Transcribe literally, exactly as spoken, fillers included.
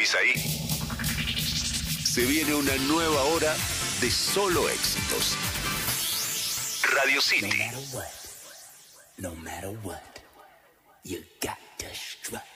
¿Seguís ahí? Se viene una nueva hora de solo éxitos. Radio City. No matter what, no matter what, you got to strut.